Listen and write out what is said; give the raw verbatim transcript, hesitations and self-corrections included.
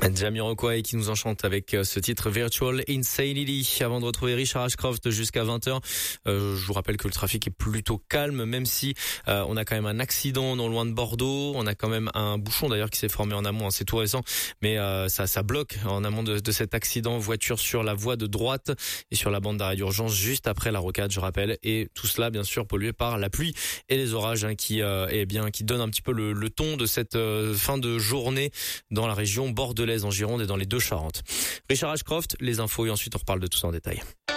Jamiroquai qui nous enchante avec ce titre Virtual Insanity. Avant de retrouver Richard Ashcroft jusqu'à vingt heures, euh, je vous rappelle que le trafic est plutôt calme, même si euh, on a quand même un accident non loin de Bordeaux. On a quand même un bouchon d'ailleurs qui s'est formé en amont, hein, c'est tout récent, mais euh, ça, ça bloque en amont de, de cet accident. Voiture sur la voie de droite et sur la bande d'arrêt d'urgence juste après la rocade, je rappelle. Et tout cela, bien sûr, pollué par la pluie et les orages, hein, qui, euh, eh bien, qui donnent un petit peu le, le ton de cette euh, fin de journée dans la région bordelaise, en Gironde et dans les deux Charentes. Richard Ashcroft, les infos et ensuite on reparle de tout ça en détail.